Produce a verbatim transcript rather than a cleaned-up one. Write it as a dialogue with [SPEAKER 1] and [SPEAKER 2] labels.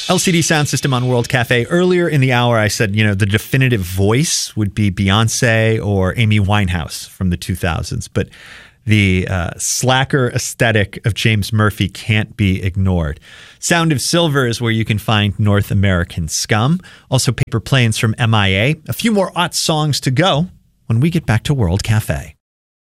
[SPEAKER 1] L C D Sound System on World Cafe. Earlier in the hour, I said, you know, the definitive voice would be Beyonce or Amy Winehouse from the two thousands. But the uh, slacker aesthetic of James Murphy can't be ignored. Sound of Silver is where you can find North American Scum. Also Paper Planes from M I A. A few more aught songs to go when we get back to World Cafe.